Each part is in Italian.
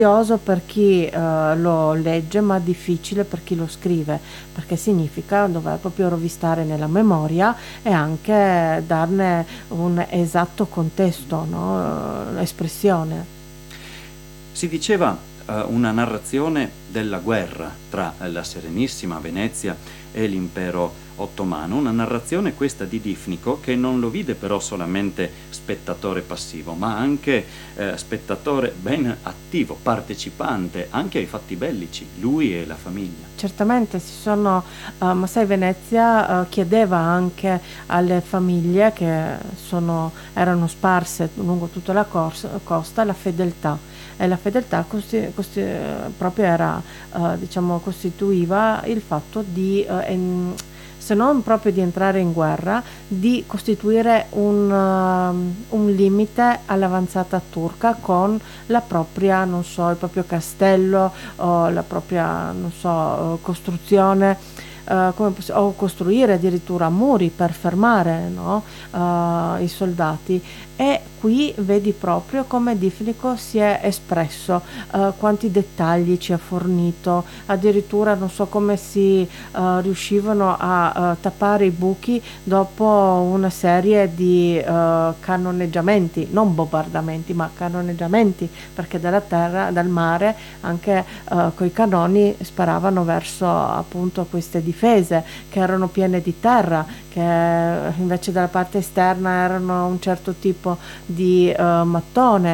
Curioso per chi lo legge, ma difficile per chi lo scrive, perché significa dover proprio rovistare nella memoria e anche darne un esatto contesto, no? Espressione. Si diceva una narrazione della guerra tra la Serenissima Venezia e l'impero ottomano, una narrazione questa di Difnico che non lo vide però solamente spettatore passivo, ma anche spettatore ben attivo, partecipante anche ai fatti bellici, lui e la famiglia. Certamente ma sai, Venezia chiedeva anche alle famiglie che erano sparse lungo tutta la costa la fedeltà, e la fedeltà proprio diciamo, costituiva il fatto se non proprio di entrare in guerra, di costituire un limite all'avanzata turca con la propria, non so, il proprio castello o la propria, non so, costruzione, o costruire addirittura muri per fermare, no, i soldati. E qui vedi proprio come Difnico si è espresso, quanti dettagli ci ha fornito, addirittura non so come si riuscivano a tappare i buchi dopo una serie di cannoneggiamenti, non bombardamenti, ma cannoneggiamenti, perché dalla terra, dal mare, anche coi cannoni sparavano verso appunto queste difese che erano piene di terra, che invece dalla parte esterna erano un certo tipo di mattone.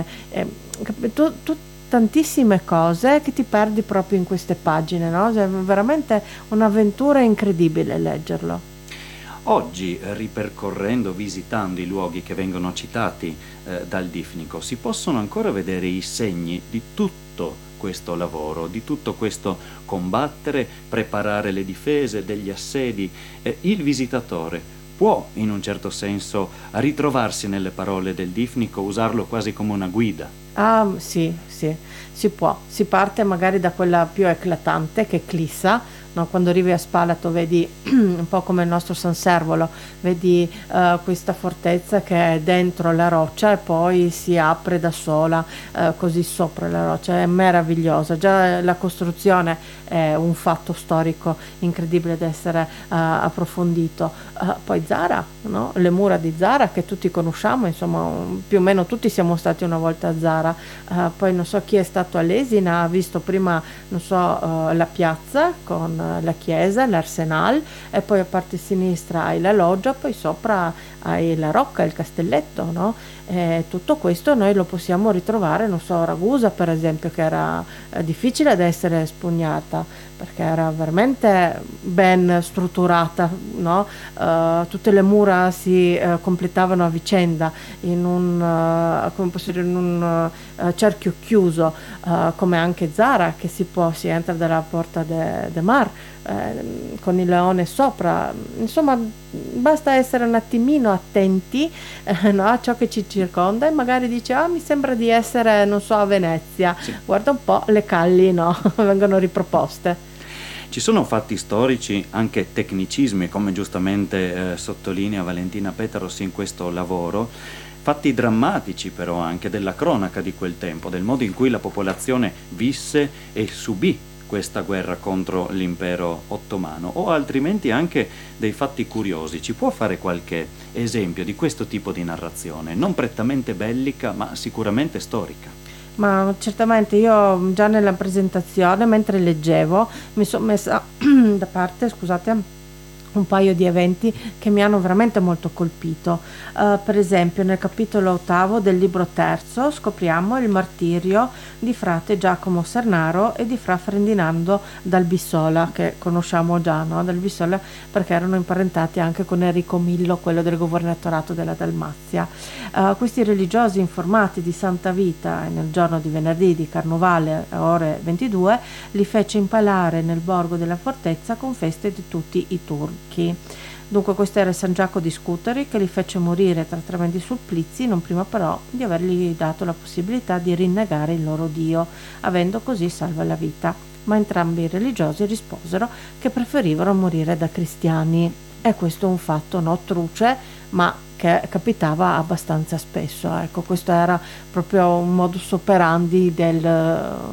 Tantissime cose che ti perdi proprio in queste pagine, no? È veramente un'avventura incredibile leggerlo. Oggi, ripercorrendo, visitando i luoghi che vengono citati dal Difnico, si possono ancora vedere i segni di tutto questo lavoro, di tutto questo combattere, preparare le difese, degli assedi. Il visitatore può, in un certo senso, ritrovarsi nelle parole del Difnico, usarlo quasi come una guida. Ah, sì, sì, si può. Si parte magari da quella più eclatante, che è Clissa, no? Quando arrivi a Spalato vedi un po' come il nostro San Servolo, vedi questa fortezza che è dentro la roccia e poi si apre da sola, così sopra la roccia. È meravigliosa. Già la costruzione è un fatto storico incredibile da essere approfondito. Poi Zara, no? Le mura di Zara che tutti conosciamo, insomma, più o meno tutti siamo stati una volta a Zara. Poi non so chi è stato a Lesina, ha visto prima, non so, la piazza con la chiesa, l'Arsenal, e poi a parte sinistra hai la loggia, poi sopra hai la rocca, il castelletto, no? E tutto questo noi lo possiamo ritrovare, non so, a Ragusa per esempio, che era difficile da essere espugnata perché era veramente ben strutturata, no? Tutte le mura si completavano a vicenda in come posso dire, in un cerchio chiuso, come anche Zara, che si entra dalla Porta de Mar, con il leone sopra. Insomma, basta essere un attimino attenti no, a ciò che ci circonda, e magari dici, ah, mi sembra di essere, non so, a Venezia. Sì. Guarda un po', le calli, no, vengono riproposte. Ci sono fatti storici, anche tecnicismi, come giustamente sottolinea Valentina Petaros in questo lavoro, fatti drammatici però anche della cronaca di quel tempo, del modo in cui la popolazione visse e subì questa guerra contro l'impero ottomano, o altrimenti anche dei fatti curiosi. Ci può fare qualche esempio di questo tipo di narrazione, non prettamente bellica, ma sicuramente storica? Ma certamente io già nella presentazione, mentre leggevo, mi sono messa da parte, scusate, un paio di eventi che mi hanno veramente molto colpito. Per esempio, nel capitolo ottavo del libro terzo scopriamo il martirio di frate Giacomo Sernaro e di fra Ferdinando dal Bissola, che conosciamo già, no? Dal Bissola, perché erano imparentati anche con Enrico Millo, quello del governatorato della Dalmazia. Questi religiosi, informati di Santa Vita nel giorno di venerdì di Carnovale, ore 22, li fece impalare nel borgo della fortezza con feste di tutti i turchi. Dunque questo era San Giacomo di Scutari, che li fece morire tra tremendi supplizi, non prima però di avergli dato la possibilità di rinnegare il loro Dio, avendo così salva la vita. Ma entrambi i religiosi risposero che preferivano morire da cristiani. E questo è un fatto, no, truce, ma che capitava abbastanza spesso. Ecco, questo era proprio un modus operandi